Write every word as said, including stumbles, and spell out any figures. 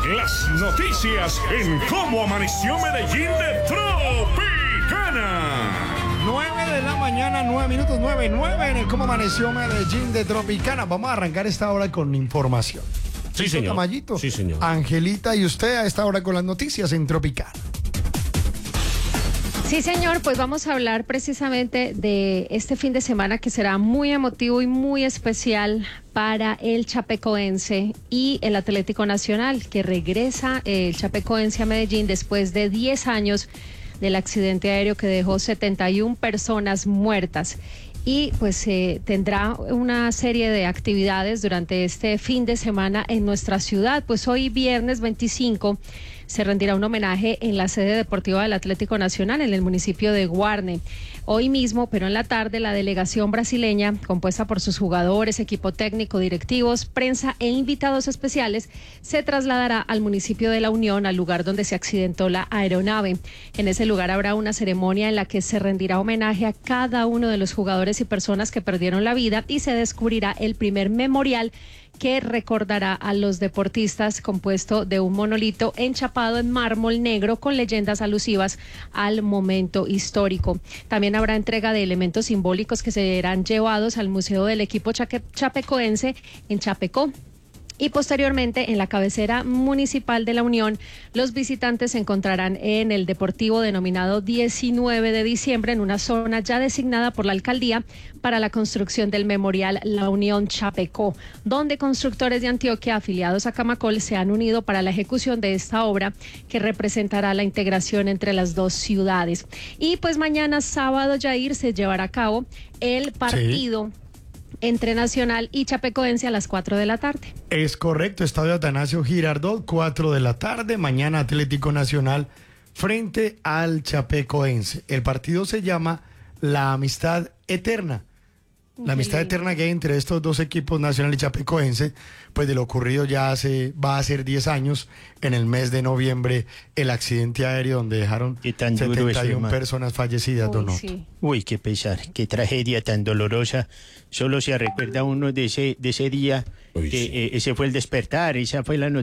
Las noticias en Cómo Amaneció Medellín de Tropicana. nueve de la mañana, nueve minutos, nueve, nueve en el Cómo Amaneció Medellín de Tropicana. Vamos a arrancar esta hora con información. Sí, señor. Tamayito? Sí, señor. Angelita, y usted a esta hora con las noticias en Tropicana. Sí, señor, pues vamos a hablar precisamente de este fin de semana que será muy emotivo y muy especial para el chapecoense y el Atlético Nacional, que regresa el chapecoense a Medellín después de diez años del accidente aéreo que dejó setenta y una personas muertas. Y pues eh, tendrá una serie de actividades durante este fin de semana en nuestra ciudad. Pues hoy viernes veinticinco se rendirá un homenaje en la sede deportiva del Atlético Nacional en el municipio de Guarne. Hoy mismo, pero en la tarde, la delegación brasileña, compuesta por sus jugadores, equipo técnico, directivos, prensa e invitados especiales, se trasladará al municipio de La Unión, al lugar donde se accidentó la aeronave. En ese lugar habrá una ceremonia en la que se rendirá homenaje a cada uno de los jugadores y personas que perdieron la vida y se descubrirá el primer memorial que recordará a los deportistas, compuesto de un monolito enchapado en mármol negro con leyendas alusivas al momento histórico. También habrá entrega de elementos simbólicos que serán llevados al Museo del Equipo Chaque- Chapecoense en Chapecó. Y posteriormente, en la cabecera municipal de La Unión, los visitantes se encontrarán en el deportivo denominado diecinueve de diciembre, en una zona ya designada por la alcaldía para la construcción del memorial La Unión Chapecó, donde constructores de Antioquia afiliados a Camacol se han unido para la ejecución de esta obra que representará la integración entre las dos ciudades. Y pues mañana sábado, Jair, se llevará a cabo el partido sí. entre Nacional y Chapecoense a las cuatro de la tarde. Es correcto, Estadio Atanasio Girardot, cuatro de la tarde, mañana Atlético Nacional frente al Chapecoense. El partido se llama La Amistad Eterna. La amistad eterna que hay entre estos dos equipos, Nacional y Chapecoense, pues de lo ocurrido ya hace, va a ser diez años, en el mes de noviembre, el accidente aéreo donde dejaron setenta y una personas fallecidas, don Otto. Sí. Uy, qué pesar, qué tragedia tan dolorosa. Solo se recuerda uno de ese, de ese día, Uy, que sí. eh, ese fue el despertar, esa fue la noticia.